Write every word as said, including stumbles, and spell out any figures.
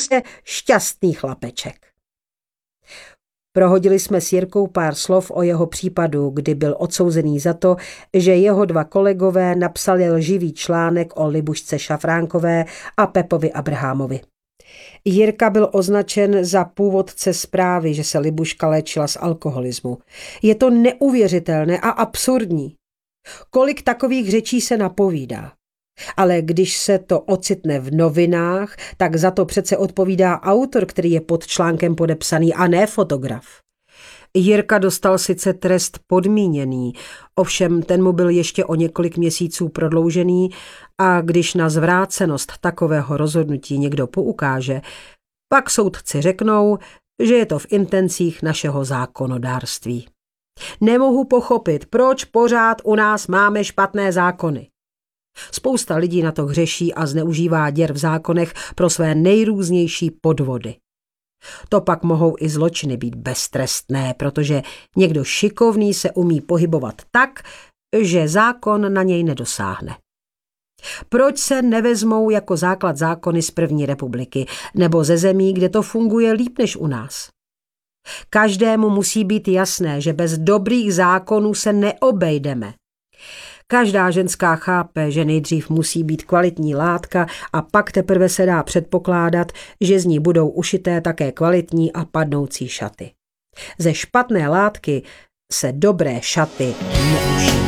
prostě šťastný chlapeček. Prohodili jsme s Jirkou pár slov o jeho případu, kdy byl odsouzený za to, že jeho dva kolegové napsali lživý článek o Libušce Šafránkové a Pepovi Abrahamovi. Jirka byl označen za původce zprávy, že se Libuška léčila z alkoholismu. Je to neuvěřitelné a absurdní. Kolik takových řečí se napovídá. Ale když se to ocitne v novinách, tak za to přece odpovídá autor, který je pod článkem podepsaný, a ne fotograf. Jirka dostal sice trest podmíněný, ovšem ten mu byl ještě o několik měsíců prodloužený a když na zvrácenost takového rozhodnutí někdo poukáže, pak soudci řeknou, že je to v intencích našeho zákonodárství. Nemohu pochopit, proč pořád u nás máme špatné zákony. Spousta lidí na to hřeší a zneužívá děr v zákonech pro své nejrůznější podvody. To pak mohou i zločiny být beztrestné, protože někdo šikovný se umí pohybovat tak, že zákon na něj nedosáhne. Proč se nevezmou jako základ zákony z první republiky nebo ze zemí, kde to funguje líp než u nás? Každému musí být jasné, že bez dobrých zákonů se neobejdeme. Každá ženská chápe, že nejdřív musí být kvalitní látka a pak teprve se dá předpokládat, že z ní budou ušité také kvalitní a padnoucí šaty. Ze špatné látky se dobré šaty neušijí.